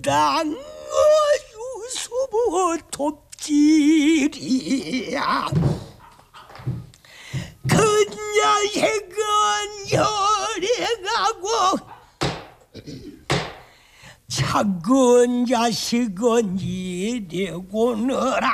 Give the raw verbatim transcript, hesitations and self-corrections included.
땅 유수부 돕지리야. 근야색은 열애가고 작은 자식은 이래고느라